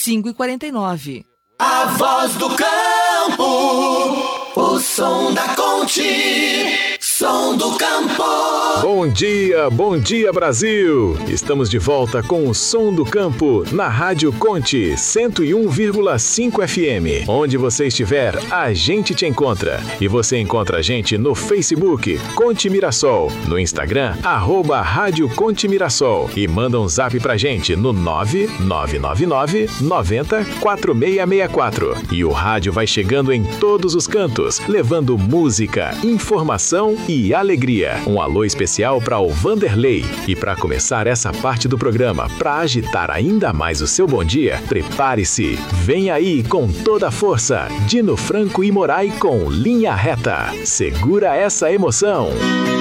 5h49. A voz do campo, o som da Conte, som do campo. Bom dia Brasil! Estamos de volta com o Som do Campo na Rádio Conte 101,5 FM. Onde você estiver, a gente te encontra. E você encontra a gente no Facebook Conte Mirassol, no Instagram @Rádio Conte Mirassol e manda um zap pra gente no 9999 90 4664. E o rádio vai chegando em todos os cantos, levando música, informação e alegria. Um alô especial para o Vanderlei. E para começar essa parte do programa, para agitar ainda mais o seu bom dia, prepare-se. Vem aí com toda a força, Dino Franco e Moraes com Linha Reta. Segura essa emoção.